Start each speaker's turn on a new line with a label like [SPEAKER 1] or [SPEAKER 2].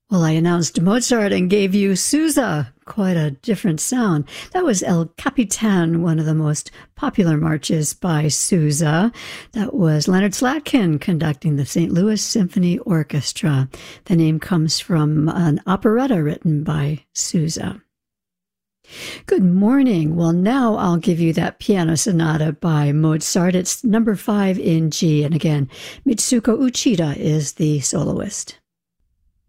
[SPEAKER 1] Well, I announced Mozart and gave you Sousa. Quite a different sound. That was El Capitan, one of the most popular marches by Sousa. That was Leonard Slatkin conducting the St. Louis Symphony Orchestra. The name comes from an operetta written by Sousa. Good morning. Well, now I'll give you that piano sonata by Mozart. It's number 5 in G. And again, Mitsuko Uchida is the soloist.